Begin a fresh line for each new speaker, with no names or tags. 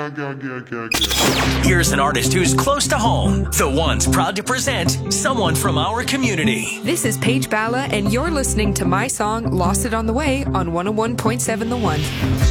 Here's an artist who's close to home. The One's proud to present someone from our community.
This is Paige Balla, and you're listening to my song, Lost It on the Way, on 101.7 The One.